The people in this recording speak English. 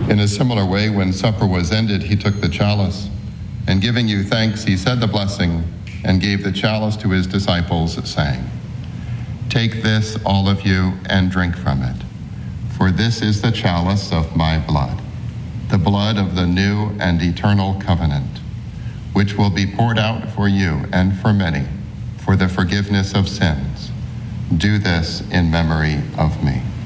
In a similar way, when supper was ended, he took the chalice, and giving you thanks, he said the blessing and gave the chalice to his disciples, saying, "Take this, all of you, and drink from it. For this is the chalice of my blood, the blood of the new and eternal covenant, which will be poured out for you and for many for the forgiveness of sins. Do this in memory of me."